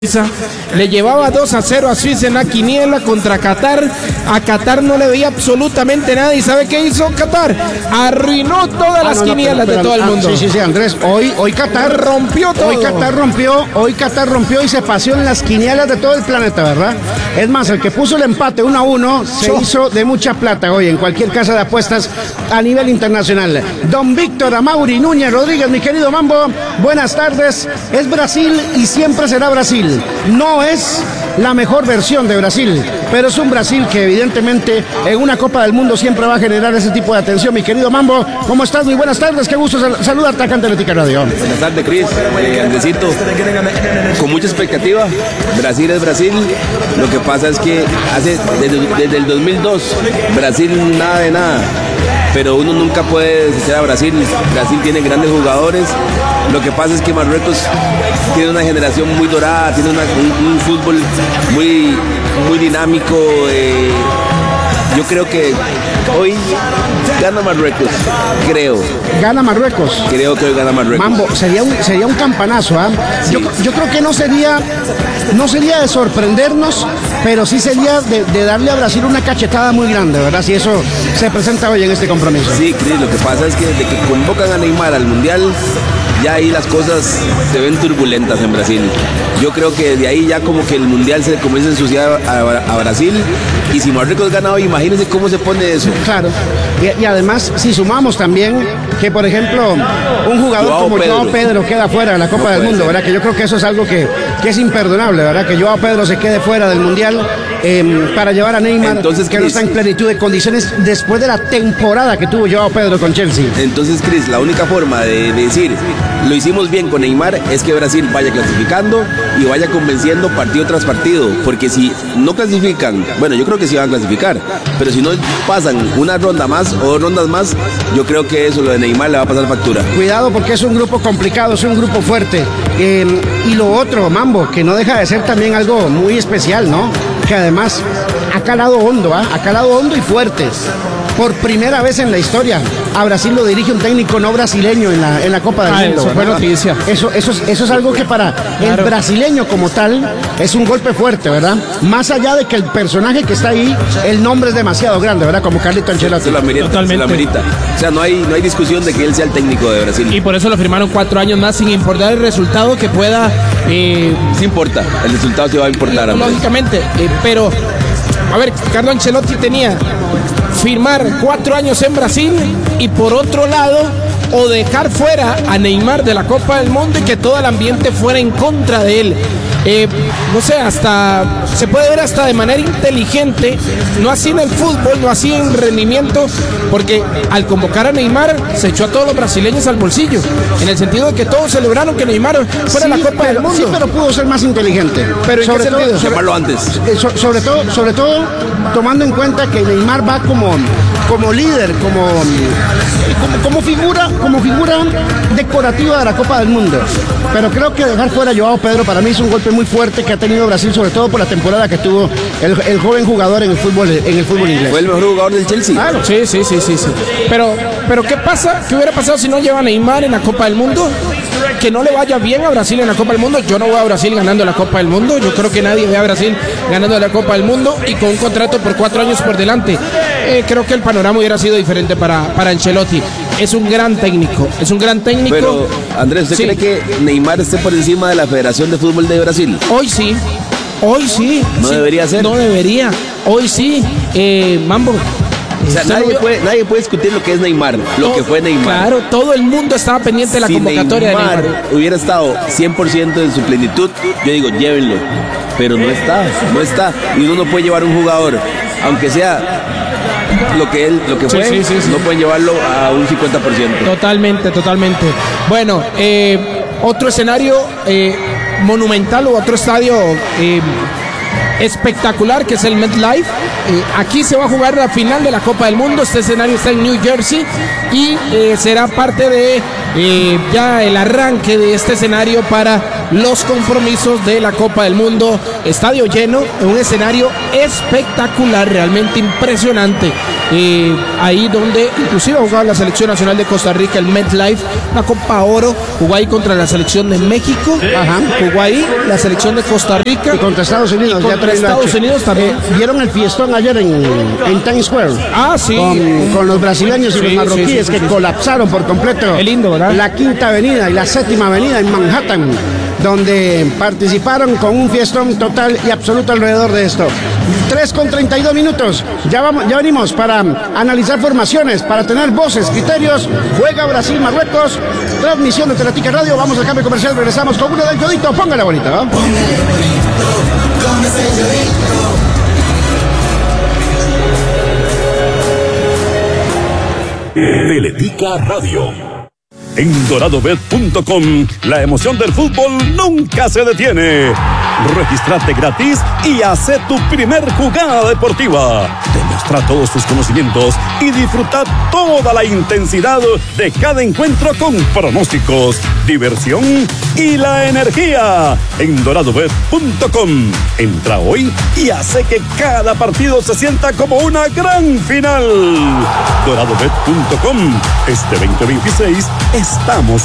Le llevaba 2-0 a Suiza en la quiniela contra Qatar. A Qatar no le veía absolutamente nada. ¿Y sabe qué hizo Qatar? Arruinó todas las quinielas de todo el mundo. Sí, Andrés. Hoy Qatar rompió todo. Hoy Qatar rompió y se paseó en las quinielas de todo el planeta, ¿verdad? Es más, el que puso el empate 1-1 se hizo de mucha plata hoy en cualquier casa de apuestas a nivel internacional. Don Víctor Amaury Núñez Rodríguez, mi querido Mambo, buenas tardes. Es Brasil y siempre será Brasil. No es la mejor versión de Brasil, pero es un Brasil que evidentemente en una Copa del Mundo siempre va a generar ese tipo de atención. Mi querido Mambo, ¿cómo estás? Muy buenas tardes, qué gusto saludarte acá en Teletica Radio. Buenas tardes, Cris, Andresito, con mucha expectativa. Brasil es Brasil, lo que pasa es que desde el 2002 Brasil nada de nada, pero uno nunca puede desechar a Brasil. Brasil tiene grandes jugadores. Lo que pasa es que Marruecos tiene una generación muy dorada, tiene un fútbol muy dinámico. Yo creo que hoy gana Marruecos, ¿Gana Marruecos? Creo que hoy gana Marruecos. Mambo, sería un campanazo, ¿ah? Sí. Yo creo que no sería de sorprendernos, pero sí sería de darle a Brasil una cachetada muy grande, ¿verdad? Si eso se presenta hoy en este compromiso. Sí, Cris, lo que pasa es que desde que convocan a Neymar al Mundial, ya ahí las cosas se ven turbulentas en Brasil. Yo creo que de ahí ya como que el Mundial se comienza a ensuciar a Brasil. Y si Marruecos gana hoy, imagínense cómo se pone eso. Claro. Y además, si sumamos también que, por ejemplo, un jugador como Joao Pedro queda fuera de la Copa del Mundo, ¿verdad? Que yo creo que eso es algo que es imperdonable, ¿verdad? Que Joao Pedro se quede fuera del Mundial para llevar a Neymar, entonces, que Chris, no está en plenitud de condiciones después de la temporada que tuvo Joao Pedro con Chelsea. Entonces, Cris, la única forma de decir lo hicimos bien con Neymar es que Brasil vaya clasificando y vaya convenciendo partido tras partido, porque si no clasifican, bueno, yo creo que sí van a clasificar, pero si no pasan una ronda más o dos rondas más, yo creo que eso, lo de Neymar, le va a pasar factura. Cuidado, porque es un grupo complicado, es un grupo fuerte. Y lo otro, Mambo, que no deja de ser también algo muy especial, ¿no? Que además ha calado hondo, ha calado hondo y fuerte. Por primera vez en la historia, a Brasil lo dirige un técnico no brasileño en la Copa del Mundo. Eso fue noticia. Eso es algo que para el brasileño como tal es un golpe fuerte, ¿verdad? Más allá de que el personaje que está ahí, el nombre es demasiado grande, ¿verdad? Como Carlito Ancelotti. Se lo amerita. O sea, no hay discusión de que él sea el técnico de Brasil. Y por eso lo firmaron 4 años más, sin importar el resultado que pueda. Sí importa, el resultado sí va a importar. Lógicamente, pero a ver, Carlo Ancelotti tenía firmar 4 años en Brasil y por otro lado o dejar fuera a Neymar de la Copa del Mundo y que todo el ambiente fuera en contra de él. No sé, hasta se puede ver hasta de manera inteligente, no así en el fútbol, no así en rendimiento, porque al convocar a Neymar se echó a todos los brasileños al bolsillo, en el sentido de que todos celebraron que Neymar fuera la Copa del Mundo. Sí, pero pudo ser más inteligente. Pero ¿en qué sentido? Llamarlo antes. Sobre todo tomando en cuenta que Neymar va como líder, como figura decorativa de la Copa del Mundo. Pero creo que dejar fuera a Joao Pedro para mí es un golpe muy fuerte que ha tenido Brasil, sobre todo por la temporada que tuvo el joven jugador en el fútbol inglés. Fue el mejor jugador del Chelsea. Claro. Sí. Pero ¿qué pasa? ¿Qué hubiera pasado si no lleva a Neymar en la Copa del Mundo? Que no le vaya bien a Brasil en la Copa del Mundo. Yo no veo a Brasil ganando la Copa del Mundo. Yo creo que nadie ve a Brasil ganando la Copa del Mundo y con un contrato por 4 años por delante. Creo que el panorama hubiera sido diferente para Ancelotti. Es un gran técnico. Pero, Andrés, ¿usted cree que Neymar esté por encima de la Federación de Fútbol de Brasil? Hoy sí. ¿No debería ser? No debería. Hoy sí. Mambo. O sea, nadie puede discutir lo que es Neymar, lo que fue Neymar. Claro, todo el mundo estaba pendiente de la convocatoria de Neymar. Hubiera estado 100% en su plenitud, yo digo, llévenlo. Pero no está. Y uno no puede llevar un jugador, aunque sea lo que fue, no pueden llevarlo a un 50%. Totalmente. Bueno, otro escenario monumental o otro estadio espectacular que es el MetLife. Aquí se va a jugar la final de la Copa del Mundo. Este escenario está en New Jersey y será parte de ya el arranque de este escenario para los compromisos de la Copa del Mundo. Estadio lleno, un escenario espectacular, realmente impresionante. ahí donde inclusive ha jugado la selección nacional de Costa Rica, el MetLife, una Copa Oro, jugó ahí contra la selección de México, jugó ahí la selección de Costa Rica y contra Estados Unidos. Y contra Estados Unidos también. ¿Vieron el fiestón ayer en Times Square? Sí. Con los brasileños y los marroquíes que colapsaron por completo. Qué lindo, ¿verdad? La Quinta Avenida y la Séptima Avenida en Manhattan, donde participaron con un fiestón total y absoluto alrededor de esto. 3:32 minutos. Ya venimos para analizar formaciones, para tener voces, criterios. Juega Brasil-Marruecos. Transmisión de Teletica Radio. Vamos al cambio comercial. Regresamos con uno del Yodito. Póngala bonita, ¿no? Teletica Radio. En doradobet.com, la emoción del fútbol nunca se detiene. Regístrate gratis y haz tu primer jugada deportiva. Demuestra todos tus conocimientos y disfruta toda la intensidad de cada encuentro con pronósticos, diversión y la energía. En doradobet.com. Entra hoy y hace que cada partido se sienta como una gran final. Doradobet.com. Este 2026 estamos